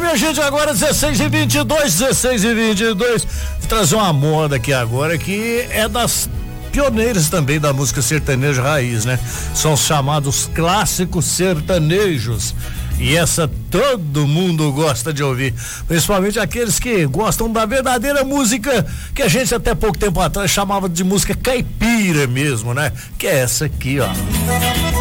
minha gente, agora 16h22. Vou trazer uma moda aqui agora que é das pioneiras também da música sertaneja raiz, né? São os chamados clássicos sertanejos. E essa todo mundo gosta de ouvir, principalmente aqueles que gostam da verdadeira música que a gente até pouco tempo atrás chamava de música caipira mesmo, né? Que é essa aqui, ó.